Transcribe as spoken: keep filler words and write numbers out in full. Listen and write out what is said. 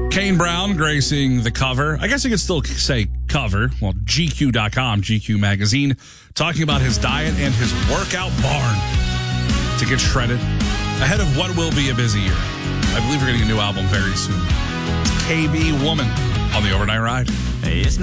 Kane Brown gracing the cover. I guess you could still say cover. Well, G Q dot com, G Q magazine, talking about his diet and his workout barn to get shredded ahead of what will be a busy year. I believe we're getting a new album very soon. It's K B Woman on the Overnight Ride. Hey, it's